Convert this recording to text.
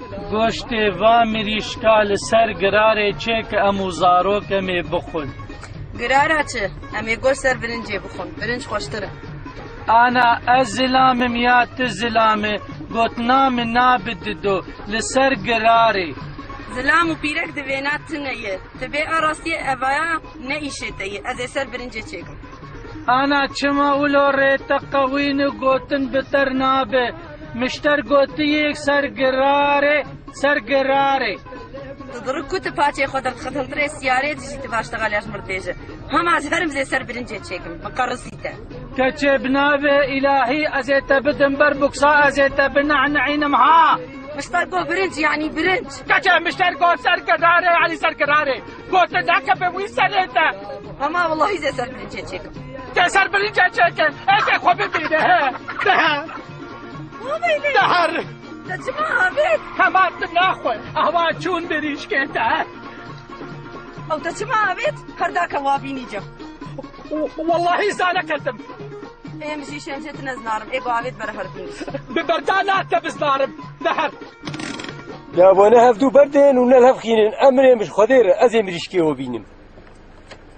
گۆشتێ وا مریشکا لەسەر گرارێ چێ کە ئەموو زارۆکەمێ بخۆن. گرارە چ؟ ئەمێ گۆشت سەر برنجێ بخۆن، برنج خۆشترە. ئانا ئەس زلامم یا تو زلامێ گوتنامە نابددۆ لەسەر گرارێ. زلام و پیرەک دەوێنات تنەیە، تبێ ئاڕاستیە ئەڤایە نەئیشێتەیە، ئەزێ سەر برنجێ چێکم. ئانا چما ولۆ ڕێتە قەوینە گوتن بتەر نابێ، مشتەر گوتیەک سەر گرارێ سەر گرارێ. تضرب كنت باتي خدر تخدم تري سيارات جيت باشتغل يا مرتجه هم ازهرم زي سر برنجه تشيكم مقرصيته كتبنا إلهي أزيت بدن بربكسا أزيت بنعنعين معها مشتاق جو برنج يعني برنج كتب مشتاق جو سر كراري علي سر كراري قلت ذاك بوي سريته اما والله زي سر برنجه تشيكم سر برنجه تشيكم ايش خوبي بيده ده دهر تسمعها بيت كمان تناخوي أهوا چون بريش كنتا او تسمعها بيت هرداك وابيني جو والله زانا كلتم ايه مشي شمشت نزنارم ايه قوابيت برهر بنيس ببردانات كبزنارم دهر يا وانا هفدو بردين ونلهف خينين امري مش خدير ازي مريشكي وبينم